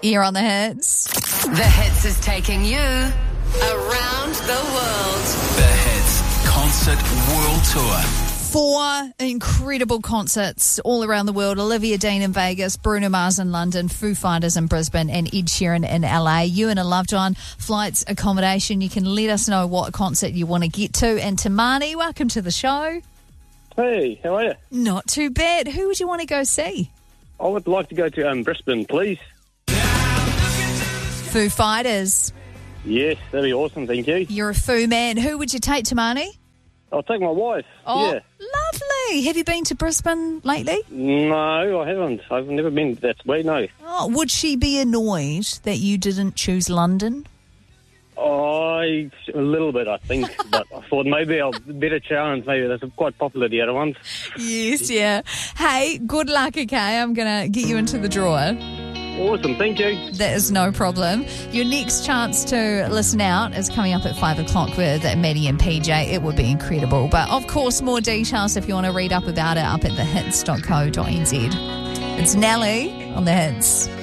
Here on the Hits. The Hits is taking you around the world. The Hits Concert World Tour. 4 incredible concerts all around the world. Olivia Dean in Vegas, Bruno Mars in London, Foo Fighters in Brisbane, and Ed Sheeran in LA. You and a loved one, flights, accommodation. You can let us know what concert you want to get to. And Tamani, welcome to the show. Hey, how are you? Not too bad. Who would you want to go see? I would like to go to Brisbane, please. Foo Fighters. Yes, that'd be awesome, thank you. You're a Foo man. Who would you take, Tamani? I'll take my wife. Oh, Yeah. lovely. Have you been to Brisbane lately? No, I haven't. I've never been that way, no. Oh, would she be annoyed that you didn't choose London? A little bit, I think. But I thought maybe I'll better challenge. Maybe that's quite popular, the other ones. Yes, yeah. Hey, good luck, okay? I'm going to get you into the drawer. Awesome, thank you. That is no problem. Your next chance to listen out is coming up at 5 o'clock with Maddie and PJ. It would be incredible. But, of course, more details if you want to read up about it up at thehits.co.nz. It's Nelly on The Hits.